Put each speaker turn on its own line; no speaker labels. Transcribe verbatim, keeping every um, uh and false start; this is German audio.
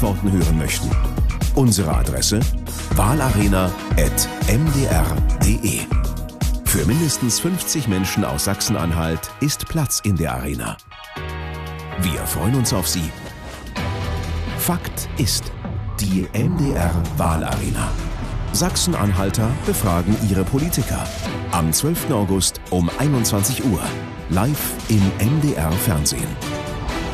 Antworten hören möchten. Unsere Adresse: wahlarena at m d r punkt d e. Für mindestens fünfzig Menschen aus Sachsen-Anhalt ist Platz in der Arena. Wir freuen uns auf Sie. Fakt ist, die M D R-Wahlarena. Sachsen-Anhalter befragen ihre Politiker. Am zwölften August um einundzwanzig Uhr. Live im M D R-Fernsehen.